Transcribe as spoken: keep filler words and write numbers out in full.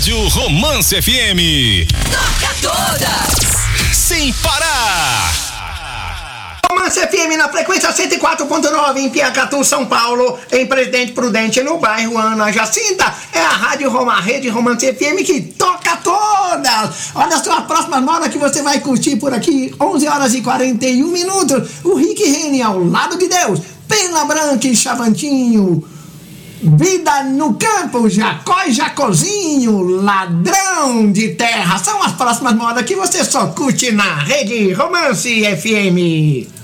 Rádio Romance F M. Toca todas! Sem parar! Romance F M na frequência cento e quatro ponto nove em Piacatu, São Paulo, em Presidente Prudente, no bairro Ana Jacinta. É a Rádio Roma, a Rede Romance F M que toca todas. Olha só a próxima moda que você vai curtir por aqui, onze horas e quarenta e um minutos. O Rick Rennie ao lado de Deus, Pena Branca e Chavantinho. Vida no campo, Jacó e Jacozinho, ladrão de terra. São as próximas modas que você só curte na Rede Romance F M.